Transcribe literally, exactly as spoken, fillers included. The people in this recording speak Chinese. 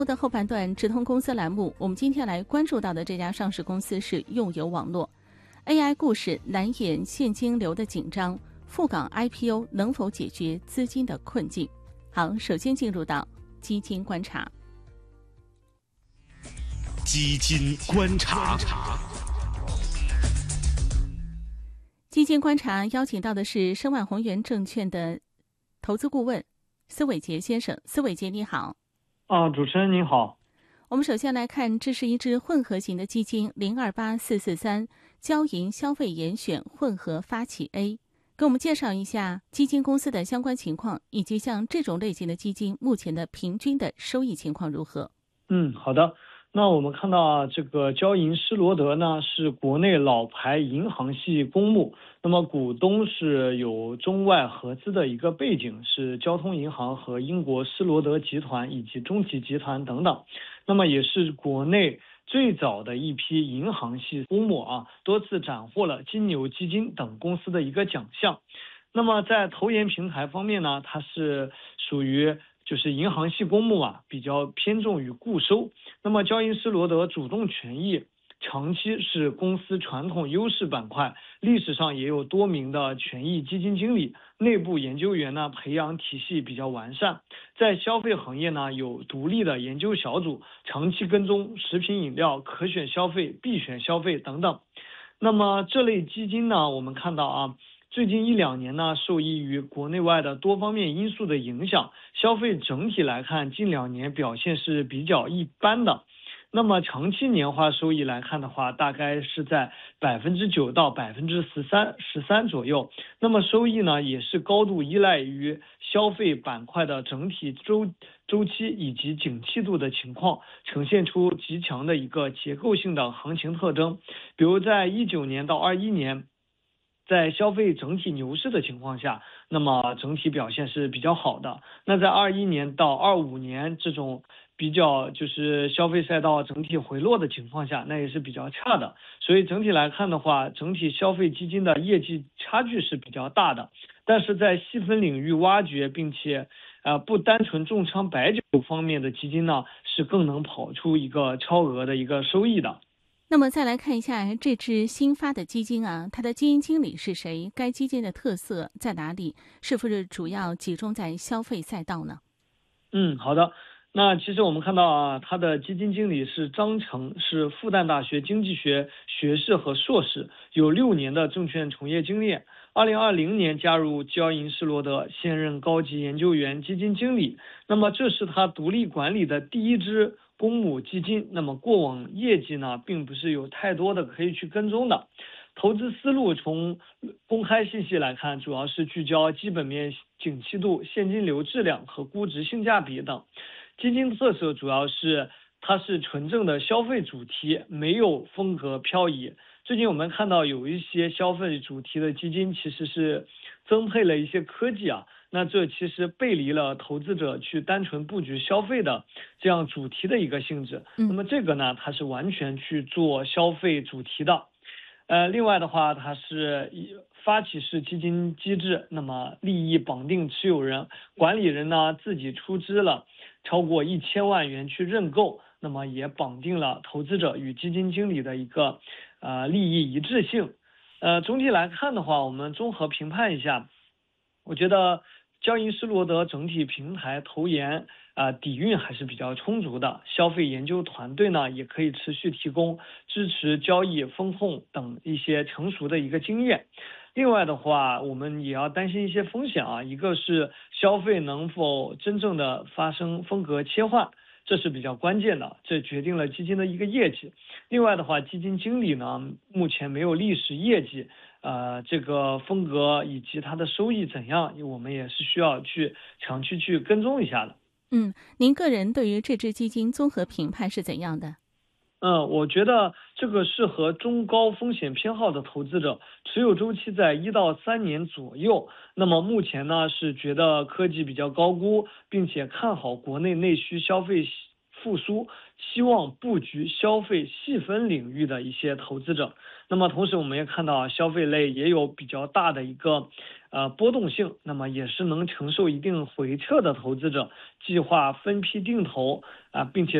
的后半段直通公司栏目，我们今天来关注到的这家上市公司是用友网络。A I 故事难掩现金流的紧张，赴港 I P O 能否解决资金的困境？好，首先进入到基金观察。 基金观察， 基金观察邀请到的是申万宏源证券的投资顾问司伟杰先生。司伟杰你好。 啊，主持人您好。 我们首先来看，这是一只混合型的基金零二八四四三交银消费严选混合发起 A， 给我们介绍一下基金公司的相关情况，以及像这种类型的基金目前的平均的收益情况如何？ 嗯，好的。那我们看到啊，这个交银施罗德呢是国内老牌银行系公募，那么股东是有中外合资的一个背景，是交通银行和英国施罗德集团以及中体集团等等，那么也是国内最早的一批银行系公募啊，多次斩获了金牛基金等公司的一个奖项。那么在投研平台方面呢，它是属于就是银行系公募啊，比较偏重于固收。那么交银施罗德主动权益长期是公司传统优势板块，历史上也有多名的权益基金经理，内部研究员呢培养体系比较完善，在消费行业呢有独立的研究小组，长期跟踪食品饮料、可选消费、必选消费等等。那么这类基金呢，我们看到啊，最近一两年呢，受益于国内外的多方面因素的影响，消费整体来看，近两年表现是比较一般的。那么长期年化收益来看的话，大概是在百分之九到百分之十三十三左右。那么收益呢，也是高度依赖于消费板块的整体周周期以及景气度的情况，呈现出极强的一个结构性的行情特征。比如在一九年到二一年。在消费整体牛市的情况下，那么整体表现是比较好的。那在二一年到二五年这种比较就是消费赛道整体回落的情况下，那也是比较差的。所以整体来看的话，整体消费基金的业绩差距是比较大的。但是在细分领域挖掘，并且呃不单纯重仓白酒方面的基金呢，是更能跑出一个超额的一个收益的。 那么再来看一下这支新发的基金啊，它的基金经理是谁？该基金的特色在哪里？是不是主要集中在消费赛道呢？ 嗯，好的。那其实我们看到啊，它的基金经理是张成，是复旦大学经济学学士和硕士，有六年的证券从业经验。二零二零年加入交银施罗德，现任高级研究员基金经理。那么这是他独立管理的第一支公募基金，那么过往业绩呢，并不是有太多的可以去跟踪的。投资思路从公开信息来看，主要是聚焦基本面、景气度、现金流质量和估值性价比等。基金特色主要是它是纯正的消费主题，没有风格漂移。最近我们看到有一些消费主题的基金其实是增配了一些科技啊，那这其实背离了投资者去单纯布局消费的这样主题的一个性质。那么这个呢，它是完全去做消费主题的。呃，另外的话，它是发起式基金机制，那么利益绑定持有人，管理人呢自己出资了超过一千万元去认购，那么也绑定了投资者与基金经理的一个呃利益一致性。呃，总体来看的话，我们综合评判一下，我觉得交银施罗德整体平台投研啊、呃、底蕴还是比较充足的，消费研究团队呢也可以持续提供支持交易、风控等一些成熟的一个经验。另外的话，我们也要担心一些风险啊，一个是消费能否真正的发生风格切换，这是比较关键的，这决定了基金的一个业绩。另外的话，基金经理呢目前没有历史业绩，呃，这个风格以及它的收益怎样，我们也是需要去长期去跟踪一下的。 嗯，您个人对于这支基金综合评判是怎样的？ 嗯，我觉得这个适合中高风险偏好的投资者，持有周期在一到三年左右。那么目前呢是觉得科技比较高估，并且看好国内内需消费复苏，希望布局消费细分领域的一些投资者。那么同时我们也看到啊，消费类也有比较大的一个呃波动性，那么也是能承受一定回撤的投资者计划分批定投啊、呃，并且